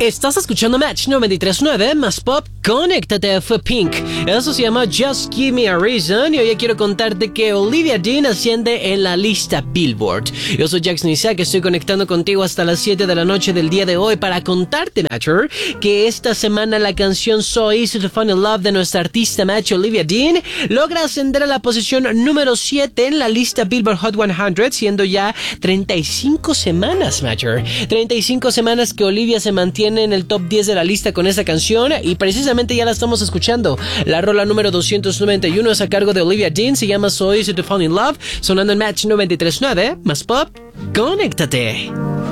Estás escuchando Match 93.9 más Pop. Conéctate, fue Pink. Eso se llama Just Give Me a Reason. Y hoy quiero contarte que Olivia Dean asciende en la lista Billboard. Yo soy Jackson Isaac, estoy conectando contigo hasta las 7 de la noche del día de hoy para contarte, Matcher, que esta semana la canción So Easy to Fall in Love de nuestra artista Match Olivia Dean logra ascender a la posición número 7 en la lista Billboard Hot 100, siendo ya 35 semanas, Matcher. 35 semanas que Olivia se mantiene en el top 10 de la lista con esa canción y precisamente ya la estamos escuchando. La rola número 291 es a cargo de Olivia Dean, se llama So Easy to Fall in Love, sonando en Match 93.9 más Pop. Conéctate.